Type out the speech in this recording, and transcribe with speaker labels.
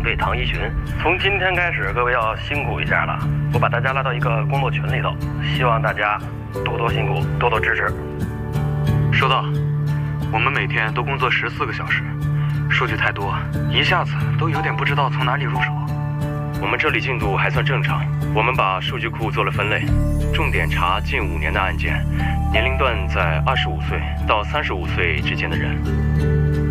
Speaker 1: 队唐一群。从今天开始，各位要辛苦一下了。我把大家拉到一个工作群里头，希望大家多多辛苦，多多支持。
Speaker 2: 收到。我们每天都工作14个小时，数据太多，一下子都有点不知道从哪里入手。
Speaker 1: 我们这里进度还算正常，我们把数据库做了分类，重点查近5年的案件，年龄段在25岁到35岁之间的人。